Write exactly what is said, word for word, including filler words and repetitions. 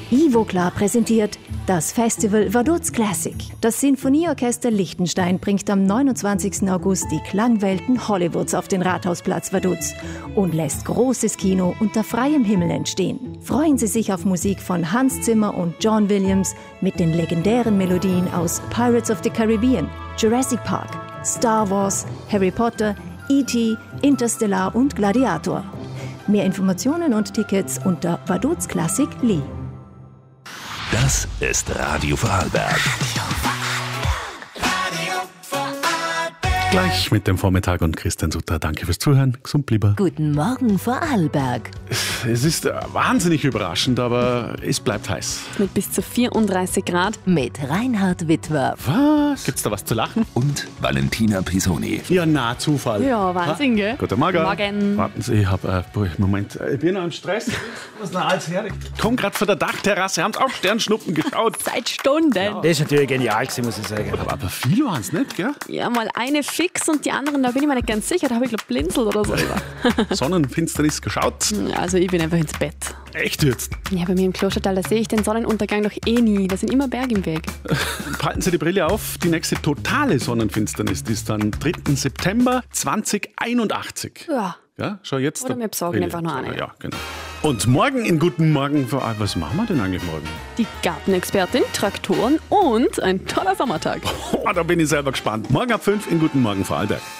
Ivoclar präsentiert das Festival Vaduz Classic. Das Sinfonieorchester Liechtenstein bringt am neunundzwanzigsten August die Klangwelten Hollywoods auf den Rathausplatz Vaduz und lässt großes Kino unter freiem Himmel entstehen. Freuen Sie sich auf Musik von Hans Zimmer und John Williams mit den legendären Melodien aus Pirates of the Caribbean, Jurassic Park, Star Wars, Harry Potter, E T, Interstellar und Gladiator. Mehr Informationen und Tickets unter Vaduz Classic Lee. Das ist Radio Vorarlberg. Gleich mit dem Vormittag und Christian Sutter. Danke fürs Zuhören. Gesund bleiben. Guten Morgen, Vorarlberg. Es ist wahnsinnig überraschend, aber es bleibt heiß. Mit bis zu vierunddreißig Grad. Mit Reinhard Wittwer. Was? Gibt's da was zu lachen? Und Valentina Pisoni. Ja, na, Zufall. Ja, Wahnsinn, gell? Guten Morgen. Morgen. Warten Sie, ich hab, äh, boah, Moment, ich bin noch im Stress. Was ist denn alles her? Ich komm grad von der Dachterrasse, haben auch Sternschnuppen geschaut. Seit Stunden. Ja, Das ist natürlich genial gewesen, muss ich sagen. Aber, aber viel waren's nicht, gell? ja mal eine fix und die anderen, da bin ich mir nicht ganz sicher. Da habe ich, glaube blinzelt oder so. Sonnenfinsternis geschaut. Also ich bin einfach ins Bett. Echt jetzt? Ja, bei mir im Klostertal, da sehe ich den Sonnenuntergang doch eh nie. Da sind immer Berge im Weg. Halten Sie die Brille auf. Die nächste totale Sonnenfinsternis die ist dann dritten September zweitausendeinundachtzig. Ja. Ja, schau jetzt. Oder der wir besorgen Brille. einfach noch eine. Ja, genau. Und morgen in Guten Morgen. Was machen wir denn eigentlich morgen? Die Gartenexpertin, Traktoren und ein toller Sommertag. Oh, da bin ich selber gespannt. Morgen ab fünf in Guten Morgen Vorarlberg.